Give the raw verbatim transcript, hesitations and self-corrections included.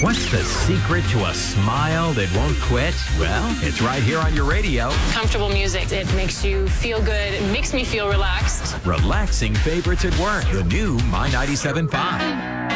What's the secret to a smile that won't quit? Well, it's right here on your radio. Comfortable music. It makes you feel good. It makes me feel relaxed. Relaxing favorites at work. The new My ninety-seven point five.